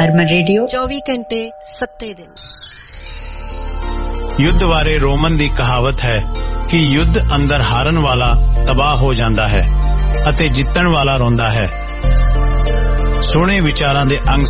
ਹਰਮਨ radio 24 ਘੰਟੇ 7 ਦਿਨ। युद्ध बारे रोमन ਦੀ ਕਹਾਵਤ ਹੈ ਕਿ युद्ध ਅੰਦਰ ਹਾਰਨ ਵਾਲਾ ਤਬਾਹ ਹੋ ਜਾਂਦਾ ਹੈ ਅਤੇ ਜਿੱਤਣ ਵਾਲਾ ਰੋਂਦਾ ਹੈ। ਸੋਹਣੇ ਵਿਚਾਰਾਂ ਦੇ ਅੰਗ